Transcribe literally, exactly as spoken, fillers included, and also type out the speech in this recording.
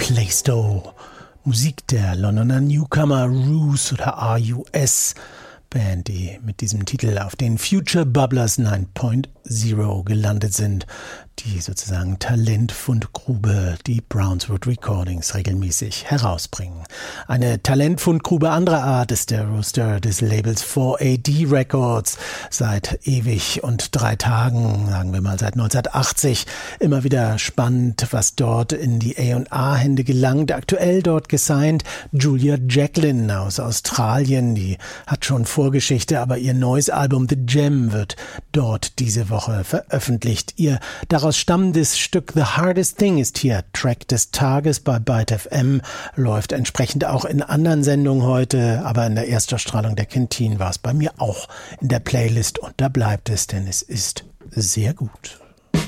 Claystowe. Musik der Londoner Newcomer Ruse oder R U S, Band, die mit diesem Titel auf den Future Bubblers neun Punkt null gelandet sind, die sozusagen Talentfundgrube, die Brownswood Recordings regelmäßig herausbringen. Eine Talentfundgrube anderer Art ist der Rooster des Labels vier A D Records. Seit ewig und drei Tagen, sagen wir mal seit neunzehnhundertachtzig, immer wieder spannend, was dort in die A und R-Hände gelangt. Aktuell dort gesigned Julia Jacklin aus Australien, die hat schon Vorgeschichte, aber ihr neues Album The Gem wird dort diese Woche veröffentlicht. Ihr daraus stammendes Stück The Hardest Thing ist hier Track des Tages bei Byte F M, läuft entsprechend auch in anderen Sendungen heute, aber in der Erstausstrahlung der Canteen war es bei mir auch in der Playlist und da bleibt es, denn es ist sehr gut.